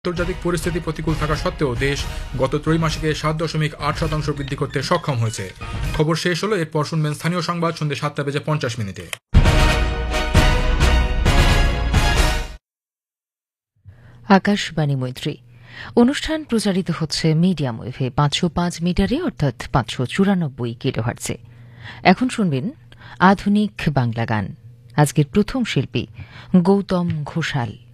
আন্তর্জাতিক পরিস্থিতি প্রতিকূল থাকা সত্ত্বেও দেশ গত ত্রৈমাসিকে 7.8% বৃদ্ধি করতে সক্ষম হয়েছে। খবর শেষ হলো, এরপর শুনবেন স্থানীয় সংবাদ সন্ধ্যে 7:50। আকাশবাণী মৈত্রী অনুষ্ঠান প্রচারিত হচ্ছে মিডিয়াম ওয়েভে 505 মিটারে অর্থাৎ 594 কিলোহার্টজে। এখন শুনবেন আধুনিক বাংলা গান। আজকের প্রথম শিল্পী গৌতম ঘোষাল।